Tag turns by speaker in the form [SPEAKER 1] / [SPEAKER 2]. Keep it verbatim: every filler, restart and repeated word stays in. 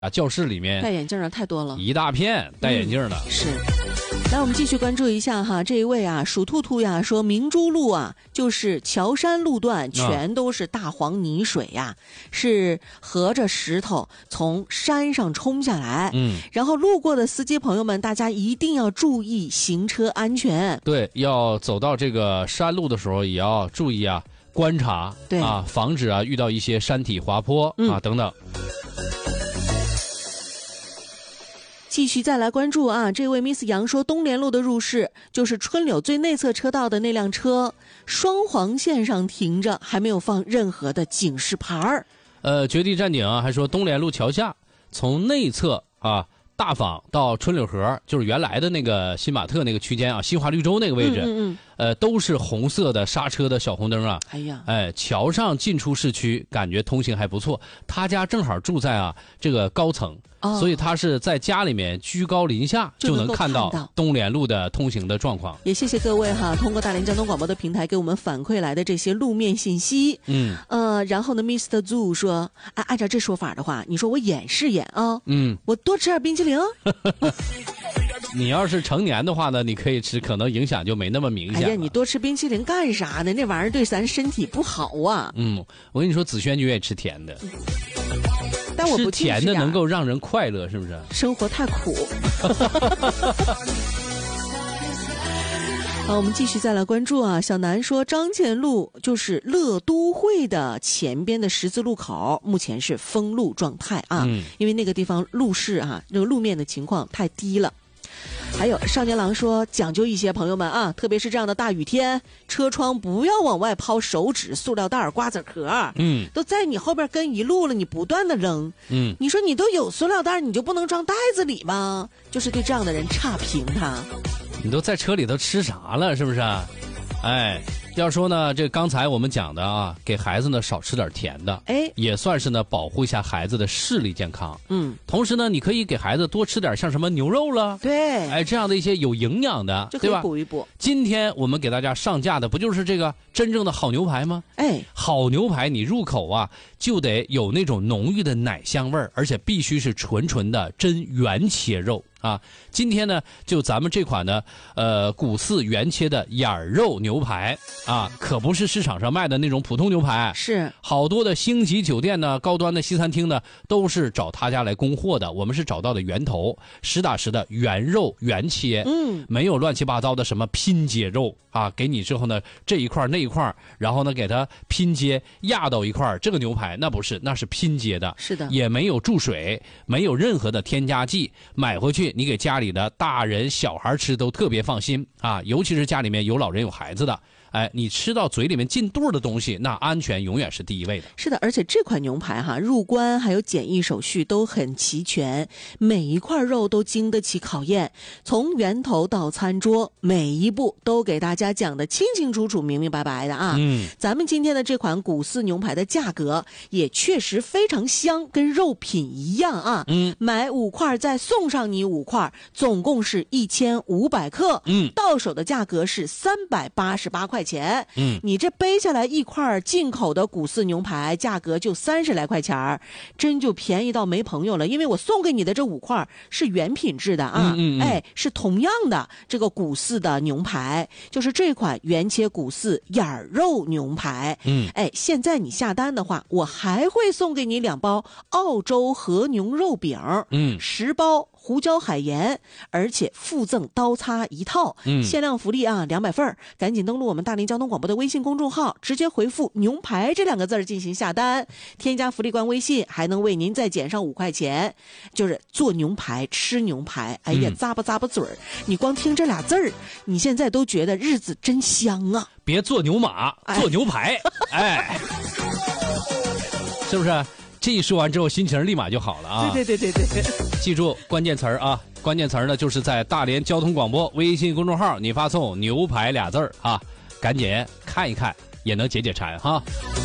[SPEAKER 1] 啊，教室里面
[SPEAKER 2] 戴眼镜的太多了，
[SPEAKER 1] 一大片戴眼镜的。
[SPEAKER 2] 嗯、是。来，我们继续关注一下哈，这一位啊，鼠兔兔呀说，明珠路啊，就是桥山路段，全都是大黄泥水呀，啊、是合着石头从山上冲下来。
[SPEAKER 1] 嗯，
[SPEAKER 2] 然后路过的司机朋友们，大家一定要注意行车安全。
[SPEAKER 1] 对，要走到这个山路的时候，也要注意啊，观察，
[SPEAKER 2] 对
[SPEAKER 1] 啊，防止啊遇到一些山体滑坡、嗯、啊等等。
[SPEAKER 2] 继续再来关注啊，这位 Miss 杨说，东联路的入市就是春柳最内侧车道的那辆车，双黄线上停着，还没有放任何的警示牌儿。
[SPEAKER 1] 呃，绝地战警啊，还说东联路桥下从内侧啊大坊到春柳河，就是原来的那个新玛特那个区间啊，新华绿洲那个位置，
[SPEAKER 2] 嗯嗯嗯
[SPEAKER 1] 呃，都是红色的刹车的小红灯啊。
[SPEAKER 2] 哎呀，
[SPEAKER 1] 哎，桥上进出市区，感觉通行还不错。他家正好住在啊这个高层。哦、所以他是在家里面居高临下就能看到东联路的通行的状况。
[SPEAKER 2] 也谢谢各位哈，通过大连交通广播的平台给我们反馈来的这些路面信息。
[SPEAKER 1] 嗯，
[SPEAKER 2] 呃，然后呢 ，Mister Zoo 说，啊，按照这说法的话，你说我演是演啊，
[SPEAKER 1] 嗯，
[SPEAKER 2] 我多吃点冰淇淋。
[SPEAKER 1] 你要是成年的话呢，你可以吃，可能影响就没那么明显。
[SPEAKER 2] 哎呀，你多吃冰淇淋干啥呢？那玩意儿对咱身体不好啊。
[SPEAKER 1] 嗯，我跟你说，子轩就愿意吃甜的。
[SPEAKER 2] 但我不
[SPEAKER 1] 吃甜的能够让人快乐，是不是？
[SPEAKER 2] 生活太苦。好，我们继续再来关注啊。小南说，张前路就是乐都会的前边的十字路口，目前是封路状态啊，嗯、因为那个地方路势啊，这个路面的情况太低了。还有少年郎说，讲究一些朋友们啊，特别是这样的大雨天，车窗不要往外抛手纸、塑料袋、瓜子壳，
[SPEAKER 1] 嗯，
[SPEAKER 2] 都在你后边跟一路了，你不断的扔，
[SPEAKER 1] 嗯，
[SPEAKER 2] 你说你都有塑料袋，你就不能装袋子里吗？就是对这样的人差评他。
[SPEAKER 1] 你都在车里头吃啥了，是不是？哎，要说呢，这刚才我们讲的啊，给孩子呢少吃点甜的，
[SPEAKER 2] 哎，
[SPEAKER 1] 也算是呢保护一下孩子的视力健康。
[SPEAKER 2] 嗯，
[SPEAKER 1] 同时呢，你可以给孩子多吃点像什么牛肉了，
[SPEAKER 2] 对，
[SPEAKER 1] 哎，这样的一些有营养的，
[SPEAKER 2] 就可以补一补。
[SPEAKER 1] 今天我们给大家上架的不就是这个真正的好牛排吗？
[SPEAKER 2] 哎，
[SPEAKER 1] 好牛排你入口啊就得有那种浓郁的奶香味儿，而且必须是纯纯的真原切肉。啊，今天呢，就咱们这款呢，呃，古四原切的眼肉牛排啊，可不是市场上卖的那种普通牛排，
[SPEAKER 2] 是
[SPEAKER 1] 好多的星级酒店呢、高端的西餐厅呢，都是找他家来供货的。我们是找到的源头，实打实的原肉原切，
[SPEAKER 2] 嗯，
[SPEAKER 1] 没有乱七八糟的什么拼接肉啊，给你之后呢，这一块那一块，然后呢给它拼接压到一块，这个牛排那不是，那是拼接的，
[SPEAKER 2] 是的，
[SPEAKER 1] 也没有注水，没有任何的添加剂，买回去。你给家里的大人小孩吃都特别放心啊，尤其是家里面有老人有孩子的，哎，你吃到嘴里面进肚的东西，那安全永远是第一位的。
[SPEAKER 2] 是的，而且这款牛排哈，入关还有检疫手续都很齐全，每一块肉都经得起考验，从源头到餐桌，每一步都给大家讲得清清楚楚、明明白白的啊。
[SPEAKER 1] 嗯，
[SPEAKER 2] 咱们今天的这款古四牛排的价格也确实非常香，跟肉品一样啊。
[SPEAKER 1] 嗯，
[SPEAKER 2] 买五块再送上你五块，总共是一千五百克。
[SPEAKER 1] 嗯，
[SPEAKER 2] 到手的价格是三百八十八块钱。
[SPEAKER 1] 嗯，
[SPEAKER 2] 你这背下来一块进口的古四牛排，价格就三十来块钱，真就便宜到没朋友了。因为我送给你的这五块是原品质的啊，
[SPEAKER 1] 嗯嗯嗯
[SPEAKER 2] 哎，是同样的这个古四的牛排，就是这款原切古四眼肉牛排。
[SPEAKER 1] 嗯，
[SPEAKER 2] 哎，现在你下单的话，我还会送给你两包澳洲和牛肉饼，
[SPEAKER 1] 嗯，
[SPEAKER 2] 十包胡椒海盐，而且附赠刀叉一套，
[SPEAKER 1] 嗯，
[SPEAKER 2] 限量福利啊，两百份，赶紧登录我们大连交通广播的微信公众号，直接回复牛排这两个字进行下单，添加福利官微信，还能为您再减上五块钱，就是做牛排吃牛排，哎呀，咂巴咂巴嘴儿，你光听这俩字儿，你现在都觉得日子真香啊！
[SPEAKER 1] 别做牛马，做牛排，哎，哎是不是？这一说完之后，心情立马就好了啊！
[SPEAKER 2] 对对对对对，
[SPEAKER 1] 记住关键词儿啊！关键词儿呢，就是在大连交通广播微信公众号，你发送“牛排”俩字儿啊，赶紧看一看，也能解解馋哈。